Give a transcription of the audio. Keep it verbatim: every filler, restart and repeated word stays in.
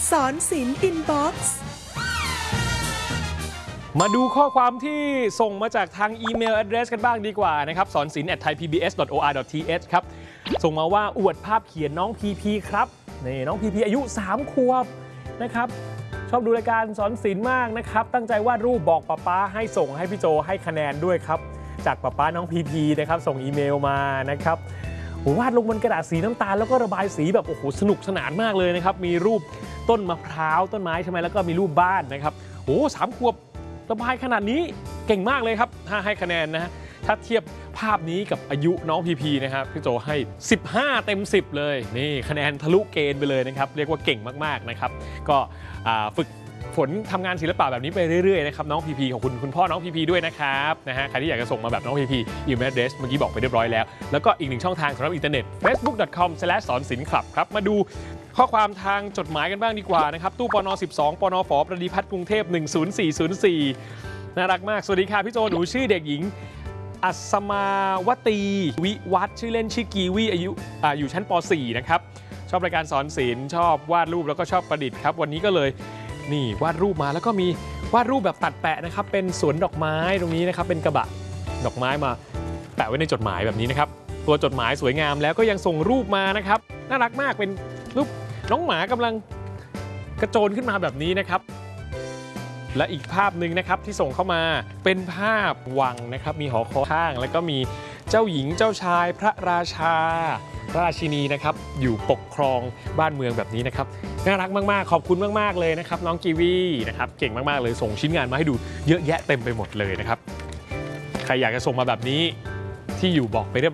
สอนศิลป์อินบ็อกซ์มาดูข้อความที่ส่งมาจากทางอีเมล address กันบ้างดีกว่านะครับสอนศิลป์ แอท ไทยพีบีเอส ดอท โอ อาร์ ดอท ที เอช ครับส่งมาว่าอวดภาพเขียนน้องพีพีครับนี่น้องพีพีอายุสามขวบนะครับชอบดูรายการสอนศิลป์มากนะครับตั้งใจวาดรูปบอกป๊าป๊าให้ส่งให้พี่โจให้คะแนนด้วยครับจากป๊าป๊าน้องพีพีนะครับส่งอีเมลมานะครับวาดลงบนกระดาษสีน้ำตาลแล้วก็ระบายสีแบบโอ้โหสนุกสนานมากเลยนะครับมีรูปต้นมะพร้าวต้นไม้ใช่ไหมแล้วก็มีรูปบ้านนะครับโอ้สามขวบระบายขนาดนี้เก่งมากเลยครับถ้าให้คะแนนนะฮะถ้าเทียบภาพนี้กับอายุน้องพีพีนะครับพี่โจให้สิบห้าเต็มสิบเลยนี่คะแนนทะลุเกณฑ์ไปเลยนะครับเรียกว่าเก่งมากๆนะครับก็ฝึกฝนทำงานศิลปะแบบนี้ไปเรื่อยๆนะครับน้องพีพีขอบคุณคุณพ่อน้องพีพีด้วยนะครับนะฮะใครที่อยากจะส่งมาแบบน้องพีพีอีเมล address เมื่อกี้บอกไปเรียบร้อยแล้วแล้วก็อีกหนึ่งช่องทางสำหรับอินเทอร์เน็ต เฟซบุ๊ก ดอท คอม สแลช สอนศิลป์คลับครับมาดูข้อความทางจดหมายกันบ้างดีกว่านะครับตู้ปนสิบสองปนฝประดิพัฒน์กรุงเทพหนึ่งศูนย์สี่ศูนย์สี่น่ารักมากสวัสดีค่ะพี่โจหนูชื่อเด็กหญิงอัศมาวตีวิวัฒน์ชื่อเล่นชื่อกีวีอายุอ่าอยู่ชั้นป สี่นะครับชอบรายการสอนศิลป์ชอบวาดรูปแล้วก็ชอบประดิษฐ์ครับวันนี้ก็เลยนี่วาดรูปมาแล้วก็มีวาดรูปแบบตัดแปะนะครับเป็นสวนดอกไม้ตรงนี้นะครับเป็นกระบะดอกไม้มาแปะไว้ในจดหมายแบบนี้นะครับตัวจดหมายสวยงามแล้วก็ยังส่งรูปมานะครับน่ารักมากเป็นรูปน้องหมากำลังกระโจนขึ้นมาแบบนี้นะครับและอีกภาพหนึ่งนะครับที่ส่งเข้ามาเป็นภาพวังนะครับมีหอคอยข้างแล้วก็มีเจ้าหญิงเจ้าชายพระราชาพระราชินีนะครับอยู่ปกครองบ้านเมืองแบบนี้นะครับน่ารักมากๆขอบคุณมากๆเลยนะครับน้องกีวีนะครับเก่งมากๆเลยส่งชิ้นงานมาให้ดูเยอะแยะเต็มไปหมดเลยนะครับใครอยากจะส่งมาแบบนี้ที่อยู่บอกไปเรียบ